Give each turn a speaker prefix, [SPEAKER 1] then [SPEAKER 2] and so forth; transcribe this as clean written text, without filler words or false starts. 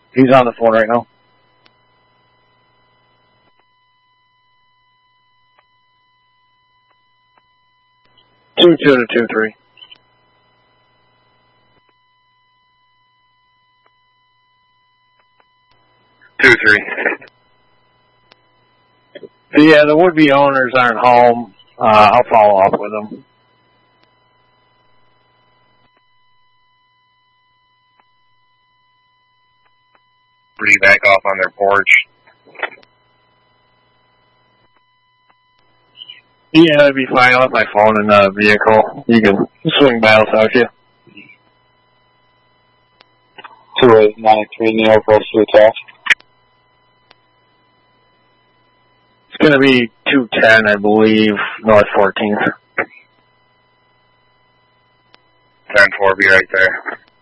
[SPEAKER 1] He's on the phone right now. 22 to 23. Yeah, the would-be owners aren't home. I'll follow up with them.
[SPEAKER 2] Back off on their porch.
[SPEAKER 1] Yeah, that'd be fine. I left my phone in the vehicle. You can swing by, I'll talk to you.
[SPEAKER 3] 2893 Neil, press to attack.
[SPEAKER 1] It's going to be 210, I believe, North 14th.
[SPEAKER 2] 10-4, be right there.